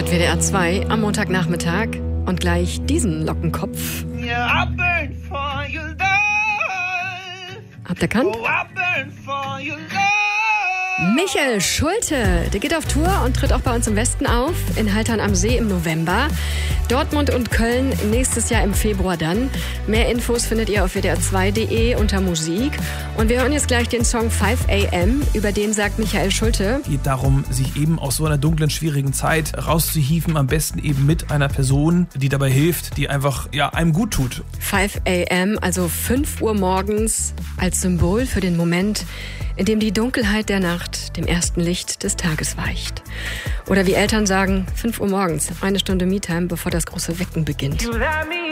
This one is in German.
hört WDR 2 am Montagnachmittag und gleich diesen Lockenkopf. Yeah, I burn for your love. Habt ihr erkannt? Oh, I burn for your love. Michael Schulte, der geht auf Tour und tritt auch bei uns im Westen auf, in Haltern am See im November. Dortmund und Köln nächstes Jahr im Februar dann. Mehr Infos findet ihr auf wdr2.de unter Musik. Und wir hören jetzt gleich den Song 5 AM, über den sagt Michael Schulte. Es geht darum, sich eben aus so einer dunklen, schwierigen Zeit rauszuhieven, am besten eben mit einer Person, die dabei hilft, die einfach einem gut tut. 5 AM, also 5 Uhr morgens, als Symbol für den Moment, in dem die Dunkelheit der Nacht dem ersten Licht des Tages weicht. Oder wie Eltern sagen, 5 Uhr morgens, 1 Stunde Me-Time, bevor das große Wecken beginnt.